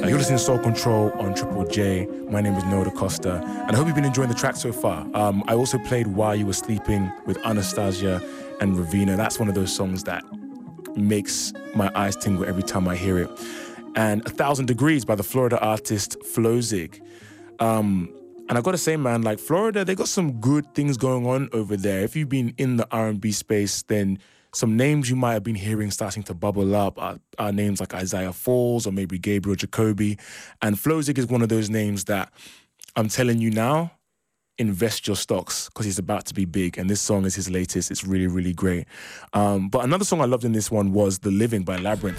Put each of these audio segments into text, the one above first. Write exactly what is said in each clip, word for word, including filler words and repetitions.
Uh, you're listening to Soul Control on Triple J. My name is Noah Da Costa, and I hope you've been enjoying the track so far. Um, I also played While You Were Sleeping with Anastasia and Ravina. That's one of those songs that makes my eyes tingle every time I hear it. And A Thousand Degrees by the Florida artist Flowzig. Um, and I gotta say, man, like Florida, they got some good things going on over there. If you've been in the R and B space, then some names you might have been hearing starting to bubble up are, are names like Isaiah Falls or maybe Gabriel Jacoby. And Flowzig is one of those names that I'm telling you now, invest your stocks because he's about to be big. And this song is his latest. It's really, really great. Um, but another song I loved in this one was The Living by Labrinth.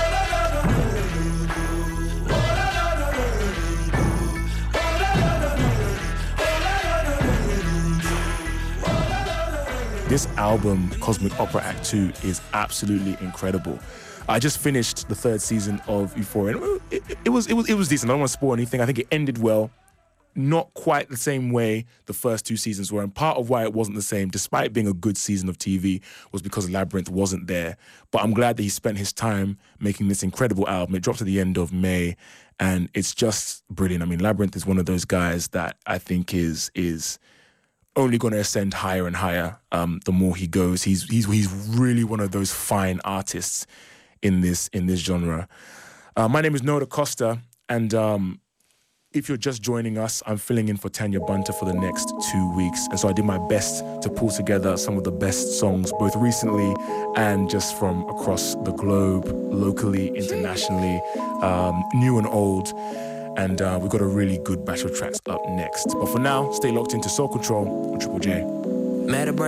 This album, Cosmic Opera Act two, is absolutely incredible. I just finished the third season of Euphoria. And it, it, it was it was it was decent. I don't want to spoil anything. I think it ended well. Not quite the same way the first two seasons were. And part of why it wasn't the same, despite being a good season of T V, was because Labrinth wasn't there. But I'm glad that he spent his time making this incredible album. It dropped at the end of May, and it's just brilliant. I mean, Labrinth is one of those guys that I think is is only going to ascend higher and higher um, the more he goes. He's he's he's really one of those fine artists in this in this genre. Uh, my name is Noah Da Costa, and um, if you're just joining us, I'm filling in for Tanya Bunter for the next two weeks. And so I did my best to pull together some of the best songs, both recently and just from across the globe, locally, internationally, um, new and old. And uh, we've got a really good batch of tracks up next. But for now, stay locked into Soul Control on Triple J.